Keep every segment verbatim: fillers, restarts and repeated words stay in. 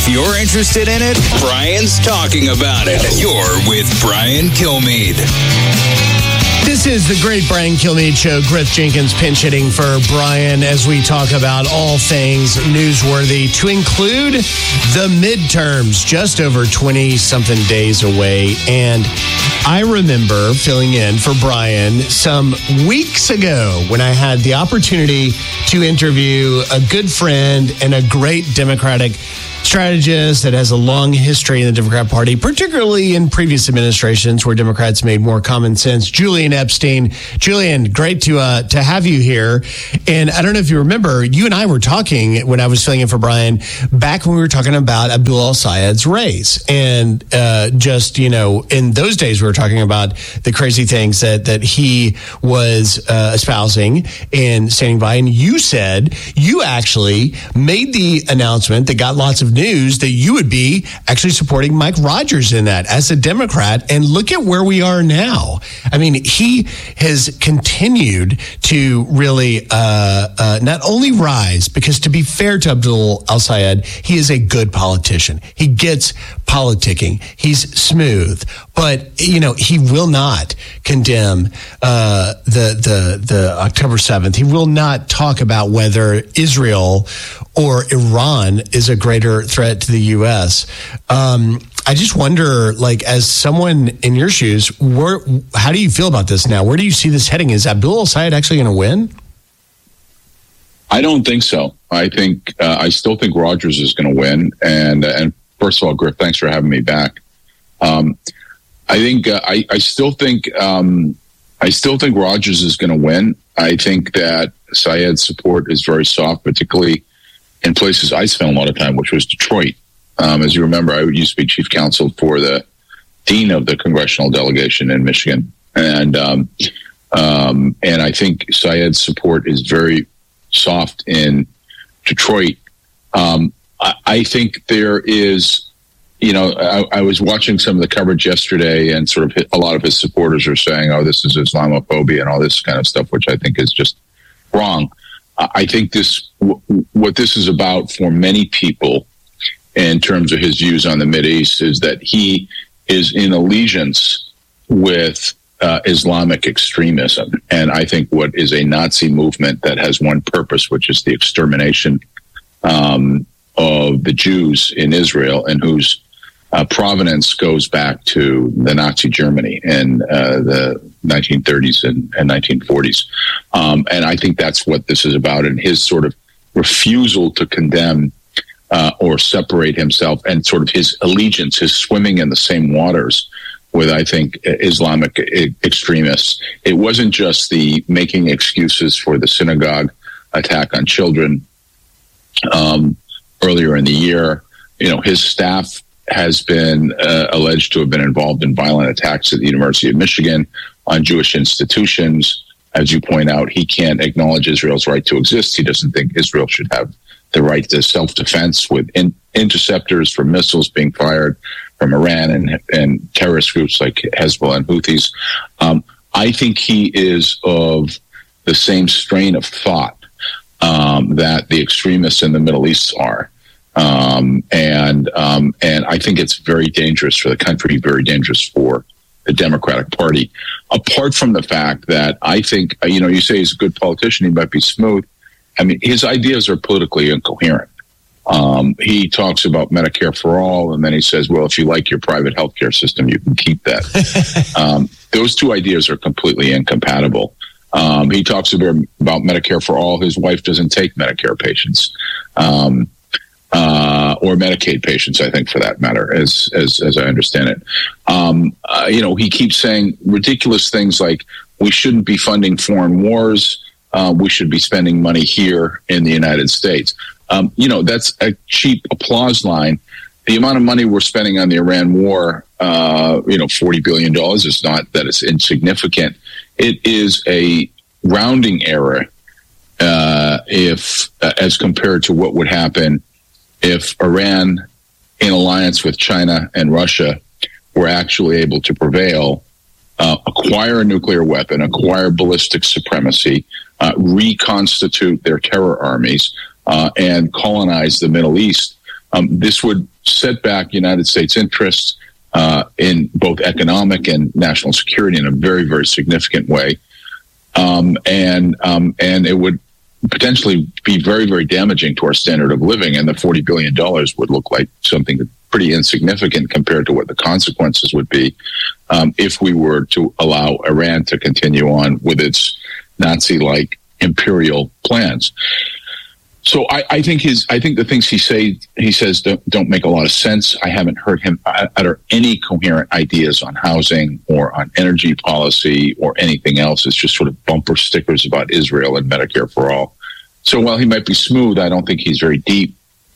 If you're interested in it, Brian's talking about it. You're with Brian Kilmeade. This is the great Brian Kilmeade Show. Griff Jenkins pinch hitting for Brian as we talk about all things newsworthy, to include the midterms, just over twenty-something days away. And I remember filling in for Brian some weeks ago when I had the opportunity to interview a good friend and a great Democratic strategist that has a long history in the Democrat Party, particularly in previous administrations where Democrats made more common sense. Julian Epstein. Julian, great to uh, to have you here. And I don't know if you remember, you and I were talking when I was filling in for Brian back when we were talking about Abdul al-Sayed's race. And uh, just, you know, in those days, we were talking about the crazy things that, that he was uh, espousing and standing by. And you said you actually made the announcement that got lots of news that you would be actually supporting Mike Rogers in that as a Democrat. And look at where we are now. I mean, he has continued to really uh, uh, not only rise, because to be fair to Abdul al-Sayed, he is a good politician. He gets politicking. He's smooth, but you know, he will not condemn uh, the the the October seventh. He will not talk about whether Israel or Iran is a greater threat to the U S. Um, I just wonder, like, as someone in your shoes, where, how do you feel about this now? Where do you see this heading? Is Abdul al-Sayed actually going to win? I don't think so. I think uh, I still think Rogers is going to win. And and first of all, Griff, thanks for having me back. Um, I think uh, I, I still think um, I still think Rogers is going to win. I think that Sayed's support is very soft, particularly in places I spent a lot of time, which was Detroit. Um, as you remember, I used to be chief counsel for the dean of the congressional delegation in Michigan, and um, um, and I think Sayed's support is very soft in Detroit. Um, I, I think there is, you know, I, I was watching some of the coverage yesterday, and sort of hit, a lot of his supporters are saying, "Oh, this is Islamophobia" and all this kind of stuff, which I think is just wrong. I think this, w- what this is about for many people in terms of his views on the Mideast, is that he is in allegiance with uh, Islamic extremism. And I think what is a Nazi movement that has one purpose, which is the extermination um, of the Jews in Israel, and whose uh, provenance goes back to the Nazi Germany in uh, the nineteen thirties and, and nineteen forties. Um, and I think that's what this is about. And his sort of refusal to condemn uh, or separate himself, and sort of his allegiance, his swimming in the same waters with, I think, Islamic extremists. It wasn't just the making excuses for the synagogue attack on children um, earlier in the year. You know, his staff has been uh, alleged to have been involved in violent attacks at the University of Michigan on Jewish institutions. As you point out, he can't acknowledge Israel's right to exist. He doesn't think Israel should have the right to self-defense, with in- interceptors for missiles being fired from Iran and, and terrorist groups like Hezbollah and Houthis. Um, I think he is of the same strain of thought um, that the extremists in the Middle East are. Um, and um, and I think it's very dangerous for the country, very dangerous for the Democratic Party. Apart from the fact that I think, you know, you say he's a good politician, he might be smooth. I mean, his ideas are politically incoherent. Um, he talks about Medicare for all, and then he says, well, if you like your private healthcare system, you can keep that. um, those two ideas are completely incompatible. Um, he talks about, about Medicare for all. His wife doesn't take Medicare patients. Um, Uh, or Medicaid patients, I think, for that matter, as as, as I understand it. Um, uh, you know, he keeps saying ridiculous things like, we shouldn't be funding foreign wars, uh, we should be spending money here in the United States. Um, you know, that's a cheap applause line. The amount of money we're spending on the Iran war, uh, you know, forty billion dollars, is not that it's insignificant. It is a rounding error uh, if, uh, as compared to what would happen if Iran, in alliance with China and Russia, were actually able to prevail, uh, acquire a nuclear weapon, acquire ballistic supremacy, uh, reconstitute their terror armies, uh, and colonize the Middle East. Um, this would set back United States interests uh, in both economic and national security in a very, very significant way. Um, and um, and it would potentially be very, very damaging to our standard of living. And the forty billion dollars would look like something pretty insignificant compared to what the consequences would be um, if we were to allow Iran to continue on with its Nazi-like imperial plans. So I, I think his, I think the things he say he says don't, don't make a lot of sense. I haven't heard him utter any coherent ideas on housing or on energy policy or anything else. It's just sort of bumper stickers about Israel and Medicare for all. So while he might be smooth, I don't think he's very deep.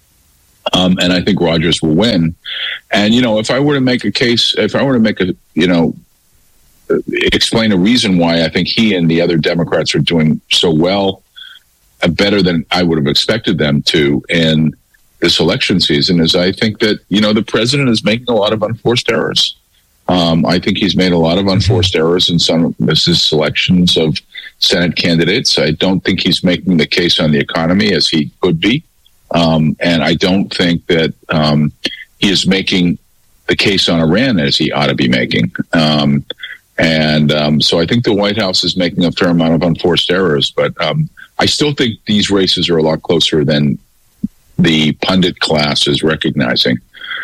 Um, and I think Rogers will win. And you know, if I were to make a case, if I were to make a, you know, explain a reason why I think he and the other Democrats are doing so well, better than I would have expected them to in this election season, is I think that, you know, the president is making a lot of unforced errors. Um, I think he's made a lot of unforced errors in some of his selections of Senate candidates. I don't think he's making the case on the economy as he could be. Um, and I don't think that um, he is making the case on Iran as he ought to be making. Um, and um, so I think the White House is making a fair amount of unforced errors, but um, I still think these races are a lot closer than the pundit class is recognizing.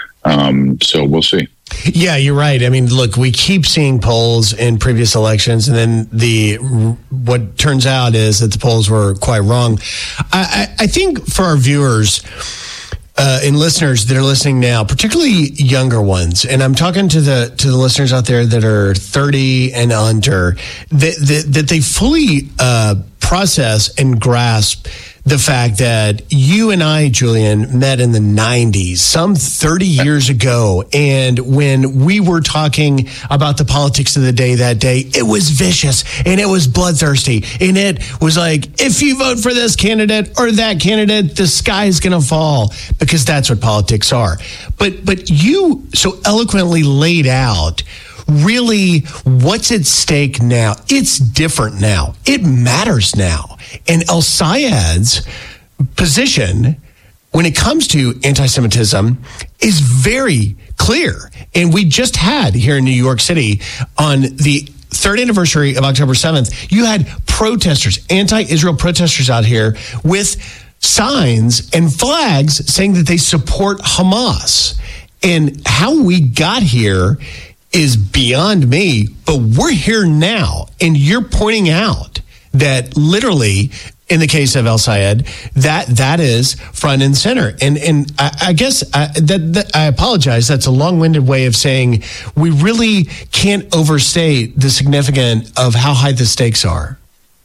Um, so we'll see. Yeah, you're right. I mean, look, we keep seeing polls in previous elections, and then the what turns out is that the polls were quite wrong. I, I, I think for our viewers uh, and listeners that are listening now, particularly younger ones, and I'm talking to the to the listeners out there that are thirty and under, that that, that they fully uh, process and grasp the fact that you and I, Julian, met in the nineties, some thirty years ago. And when we were talking about the politics of the day that day, it was vicious and it was bloodthirsty. And it was like, if you vote for this candidate or that candidate, the sky is going to fall, because that's what politics are. But, but you so eloquently laid out really what's at stake now. It's different now. It matters now. And El-Sayed's position when it comes to anti-Semitism is very clear. And we just had here in New York City on the third anniversary of October seventh, you had protesters, anti-Israel protesters out here with signs and flags saying that they support Hamas. And how we got here is beyond me, but we're here now. And you're pointing out that literally, in the case of El-Sayed, that that is front and center. And and I, I guess I, that, that I apologize. That's a long-winded way of saying we really can't overstate the significance of how high the stakes are.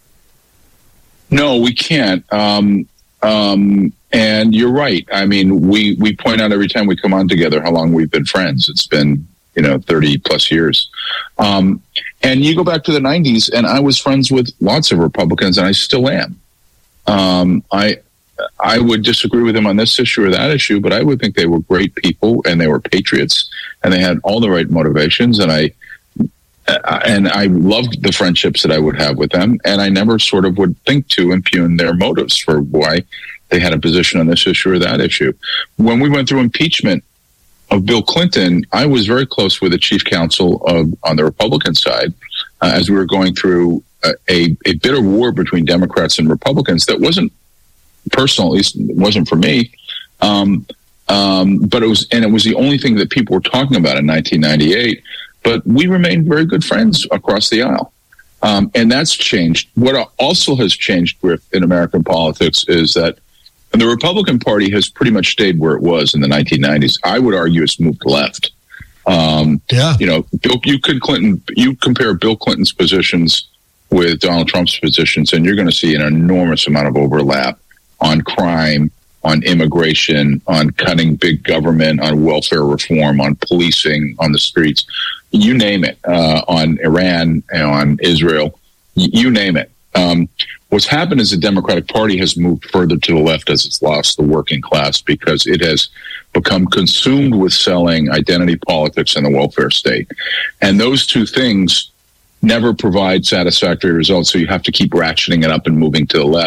No, we can't. Um, um, and you're right. I mean, we, we point out every time we come on together how long we've been friends. It's been, you know, thirty plus years. Um, and you go back to the nineties, and I was friends with lots of Republicans, and I still am. Um, I I would disagree with them on this issue or that issue, but I would think they were great people, and they were patriots, and they had all the right motivations, and I and I loved the friendships that I would have with them, and I never sort of would think to impugn their motives for why they had a position on this issue or that issue. When we went through impeachment of Bill Clinton, I was very close with the chief counsel of, on the Republican side uh, as we were going through a, a, a bitter war between Democrats and Republicans that wasn't personal, at least it wasn't for me. Um, um, but it was, and it was the only thing that people were talking about in nineteen ninety-eight. But we remained very good friends across the aisle. Um, and that's changed. What also has changed, Griff, in American politics is that and the Republican Party has pretty much stayed where it was in the nineteen nineties. I would argue it's moved left. Um, yeah. You know, Bill, you could Clinton, you compare Bill Clinton's positions with Donald Trump's positions, and you're going to see an enormous amount of overlap on crime, on immigration, on cutting big government, on welfare reform, on policing, on the streets, you name it, uh, on Iran, and on Israel, you name it. Um, what's happened is the Democratic Party has moved further to the left as it's lost the working class because it has become consumed with selling identity politics and the welfare state. And those two things never provide satisfactory results, so you have to keep ratcheting it up and moving to the left.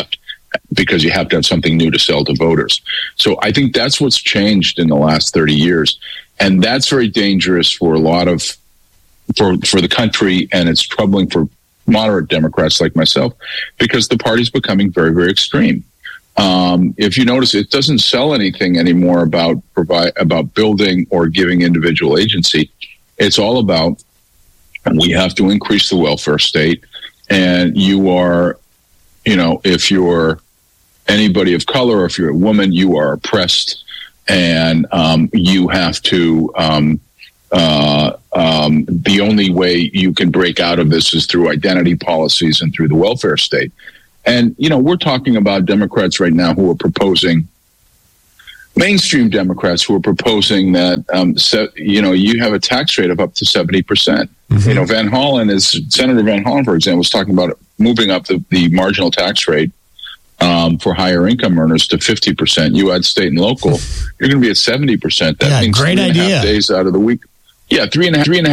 because you have to have something new to sell to voters. So I think that's what's changed in the last thirty years. And that's very dangerous for a lot of, for, for the country, and it's troubling for moderate Democrats like myself, because the party's becoming very, very extreme. Um, if you notice, it doesn't sell anything anymore about provide about building or giving individual agency. It's all about, we have to increase the welfare state, and you are, you know, if you're anybody of color, or if you're a woman, you are oppressed, and um, you have to. Um, uh, um, the only way you can break out of this is through identity policies and through the welfare state. And, you know, we're talking about Democrats right now who are proposing, mainstream Democrats who are proposing that, um, se- you know, you have a tax rate of up to seventy percent. Mm-hmm. You know, Van Hollen is, Senator Van Hollen, for example, was talking about moving up the, the marginal tax rate um, for higher income earners to fifty percent. You add state and local, you're going to be at seventy percent. That yeah, means great three and a idea. half days out of the week. Yeah, three and a half, three and a half